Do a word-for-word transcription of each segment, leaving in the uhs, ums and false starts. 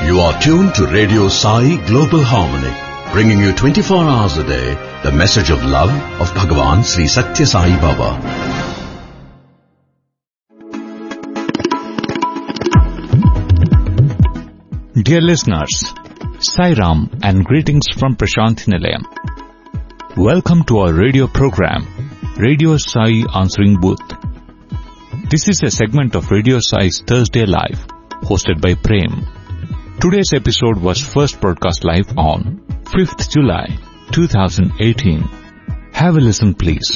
You are tuned to Radio Sai Global Harmony, bringing you twenty-four hours a day the message of love of Bhagavan Sri Satya Sai Baba. Dear listeners, Sai Ram and greetings from Prashant Nilayam. Welcome to our radio program, Radio Sai Answering Booth. This is a segment of Radio Sai's Thursday Live, hosted by Prem. Today's episode was first broadcast live on fifth of July, twenty eighteen. Have a listen, please.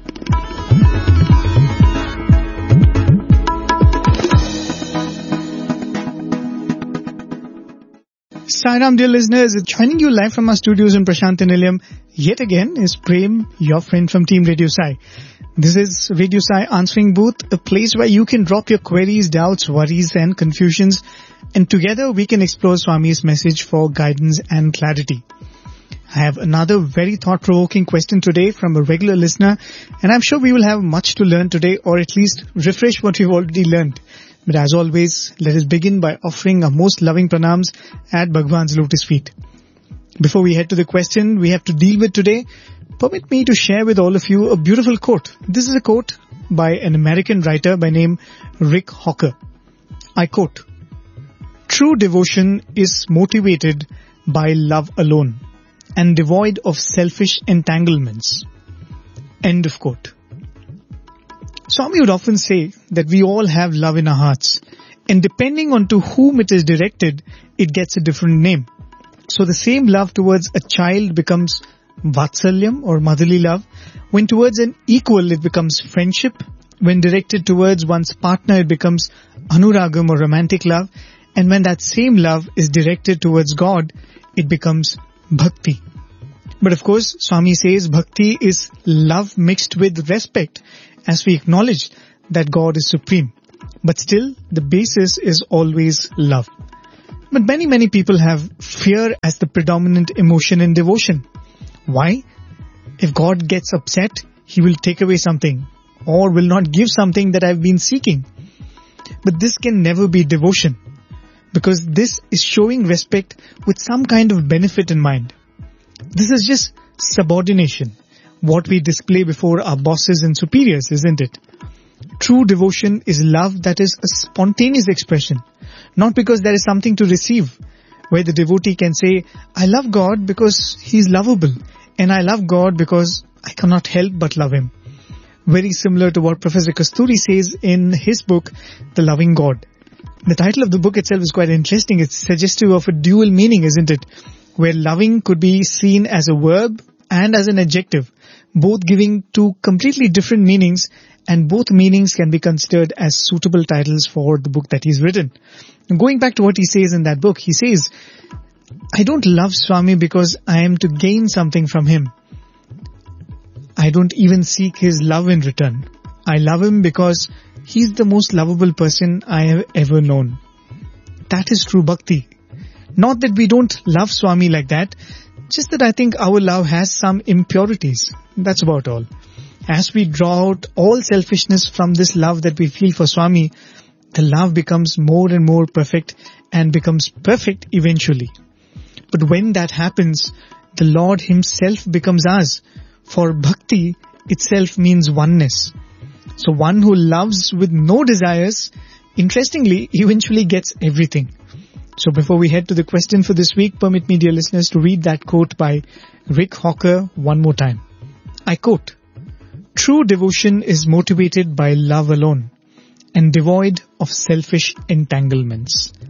Sairam, dear listeners, joining you live from our studios in Prashant Nilayam yet again is Prem, your friend from Team Radio Sai. This is Radio Sai Answering Booth, a place where you can drop your queries, doubts, worries and confusions, and together we can explore Swami's message for guidance and clarity. I have another very thought-provoking question today from a regular listener, and I'm sure we will have much to learn today, or at least refresh what we've already learned. But as always, let us begin by offering our most loving pranams at Bhagwan's lotus feet. Before we head to the question we have to deal with today, permit me to share with all of you a beautiful quote. This is a quote by an American writer by name Rick Hawker. I quote, "True devotion is motivated by love alone and devoid of selfish entanglements." End of quote. Swami would often say that we all have love in our hearts, and depending on to whom it is directed, it gets a different name. So the same love towards a child becomes vatsalyam or motherly love. When towards an equal, it becomes friendship. When directed towards one's partner, it becomes anuragam or romantic love. And when that same love is directed towards God, it becomes bhakti. But of course, Swami says bhakti is love mixed with respect, as we acknowledge that God is supreme. But still, the basis is always love. But many, many people have fear as the predominant emotion in devotion. Why? If God gets upset, He will take away something or will not give something that I've been seeking. But this can never be devotion, because this is showing respect with some kind of benefit in mind. This is just subordination, what we display before our bosses and superiors, isn't it? True devotion is love that is a spontaneous expression, not because there is something to receive, where the devotee can say, I love God because He is lovable, and I love God because I cannot help but love Him. Very similar to what Professor Kasturi says in his book, The Loving God. The title of the book itself is quite interesting. It's suggestive of a dual meaning, isn't it? Where loving could be seen as a verb and as an adjective, both giving two completely different meanings, and both meanings can be considered as suitable titles for the book that he's written. Going back to what he says in that book, he says, I don't love Swami because I am to gain something from him. I don't even seek his love in return. I love him because he's the most lovable person I have ever known. That is true bhakti. Not that we don't love Swami like that, just that I think our love has some impurities. That's about all. As we draw out all selfishness from this love that we feel for Swami, the love becomes more and more perfect and becomes perfect eventually. But when that happens, the Lord Himself becomes ours. For bhakti itself means oneness. So one who loves with no desires, interestingly, eventually gets everything. So before we head to the question for this week, permit me, dear listeners, to read that quote by Rick Hawker one more time. I quote, "True devotion is motivated by love alone and devoid of selfish entanglements."